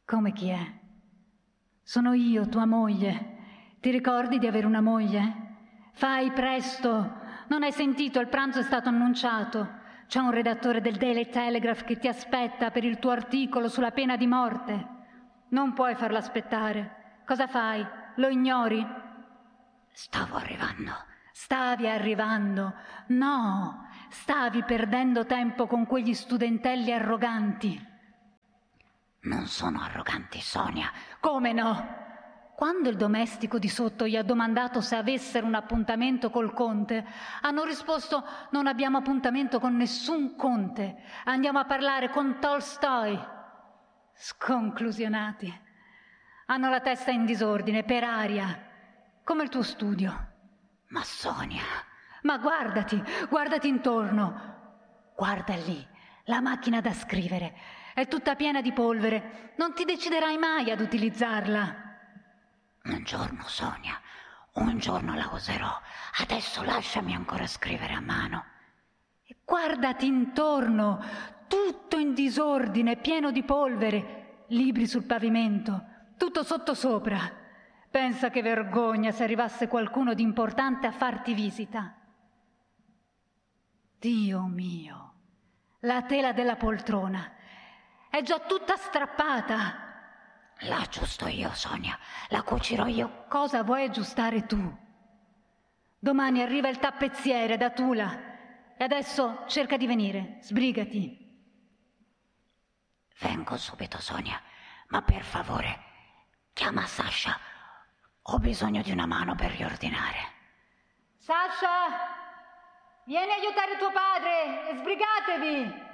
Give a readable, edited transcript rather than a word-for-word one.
Come chi è? Sono io, tua moglie. Ti ricordi di avere una moglie? Fai presto! Non hai sentito, il pranzo è stato annunciato. C'è un redattore del Daily Telegraph che ti aspetta per il tuo articolo sulla pena di morte. Non puoi farlo aspettare. Cosa fai? Lo ignori? Stavo arrivando. Stavi arrivando? No, stavi perdendo tempo con quegli studentelli arroganti. Non sono arroganti, Sonia. Come no? Quando il domestico di sotto gli ha domandato se avessero un appuntamento col conte, hanno risposto: non abbiamo appuntamento con nessun conte, andiamo a parlare con Tolstoi. Sconclusionati. Hanno la testa in disordine, per aria, come il tuo studio. Ma Sonia... Ma guardati intorno. Guarda lì, la macchina da scrivere. È tutta piena di polvere. Non ti deciderai mai ad utilizzarla. Un giorno, Sonia, un giorno la userò. Adesso lasciami ancora scrivere a mano. Guardati intorno, tutto in disordine, pieno di polvere, libri sul pavimento, tutto sottosopra. Pensa che vergogna se arrivasse qualcuno di importante a farti visita. Dio mio, la tela della poltrona è già tutta strappata. La aggiusto io, Sonia, la cucirò io. Cosa vuoi aggiustare tu? Domani arriva il tappezziere da Tula e adesso cerca di venire, sbrigati. Vengo subito, Sonia, ma per favore chiama Sasha. Ho bisogno di una mano per riordinare. Sasha, vieni a aiutare tuo padre e sbrigatevi!